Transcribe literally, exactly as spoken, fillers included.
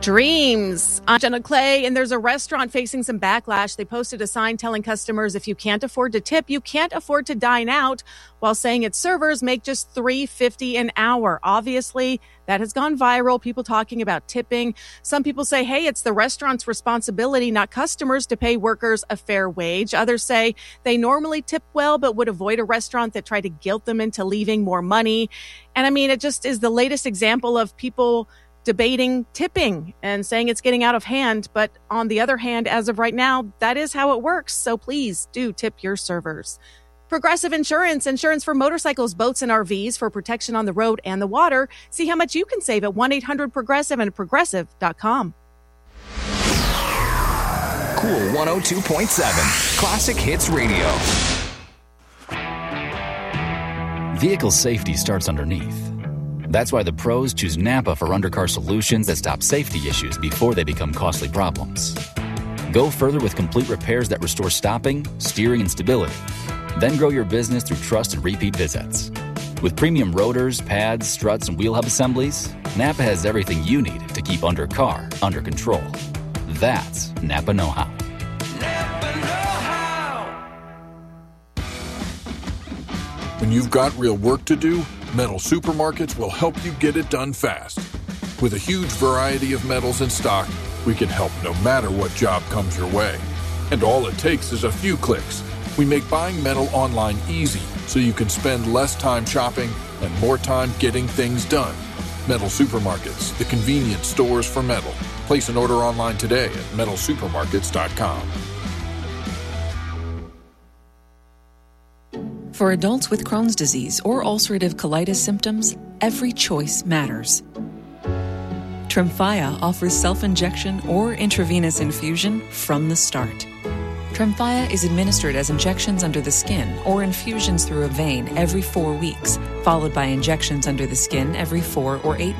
Dreams. I'm Jenna Clay, and there's a restaurant facing some backlash. They posted a sign telling customers if you can't afford to tip, you can't afford to dine out, while saying its servers make just three dollars and fifty cents an hour. Obviously, that has gone viral, people talking about tipping. Some people say, hey, it's the restaurant's responsibility, not customers, to pay workers a fair wage. Others say they normally tip well, but would avoid a restaurant that tried to guilt them into leaving more money. And I mean, it just is the latest example of people debating tipping and saying it's getting out of hand. But on the other hand, as of right now, that is how it works. So please do tip your servers. Progressive Insurance, insurance for motorcycles, boats, and R Vs for protection on the road and the water. See how much you can save at one eight hundred progressive and progressive dot com. Cool one oh two point seven, Classic Hits Radio. Vehicle safety starts underneath. That's why the pros choose Napa for undercar solutions that stop safety issues before they become costly problems. Go further with complete repairs that restore stopping, steering, and stability. Then grow your business through trust and repeat visits. With premium rotors, pads, struts, and wheel hub assemblies, Napa has everything you need to keep undercar under control. That's Napa know-how. Napa know-how. When you've got real work to do, Metal Supermarkets will help you get it done fast. With a huge variety of metals in stock, we can help no matter what job comes your way. And all it takes is a few clicks. We make buying metal online easy, so you can spend less time shopping and more time getting things done. Metal Supermarkets, the convenient stores for metal. Place an order online today at metal supermarkets dot com. For adults with Crohn's disease or ulcerative colitis symptoms, every choice matters. Tremfya offers self-injection or intravenous infusion from the start. Tremfya is administered as injections under the skin or infusions through a vein every four weeks, followed by injections under the skin every four or eight